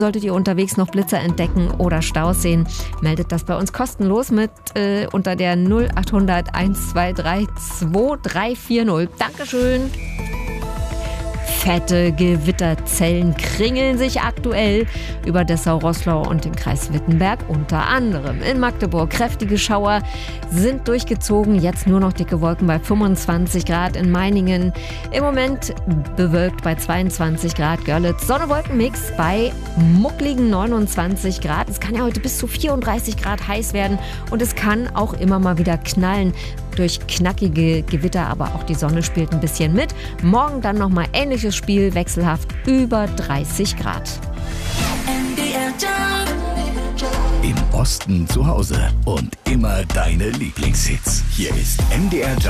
Solltet ihr unterwegs noch Blitzer entdecken oder Staus sehen, meldet das bei uns kostenlos mit unter der 0800 123 2340. Dankeschön. Fette Gewitterzellen kringeln sich aktuell über Dessau-Roßlau und den Kreis Wittenberg unter anderem. In Magdeburg kräftige Schauer sind durchgezogen, jetzt nur noch dicke Wolken bei 25 Grad in Meiningen. Im Moment bewölkt bei 22 Grad Görlitz. Sonne-Wolken-Mix bei muckligen 29 Grad. Es kann ja heute bis zu 34 Grad heiß werden und es kann auch immer mal wieder knallen. Durch knackige Gewitter, aber auch die Sonne spielt ein bisschen mit. Morgen dann nochmal ähnliches Spiel, wechselhaft über 30 Grad. Im Osten zu Hause und immer deine Lieblingshits. Hier ist MDR Jump.